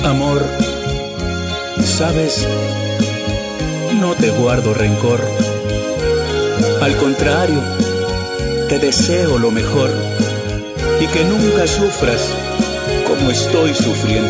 Amor, sabes, no te guardo rencor. Al contrario, te deseo lo mejor y que nunca sufras como estoy sufriendo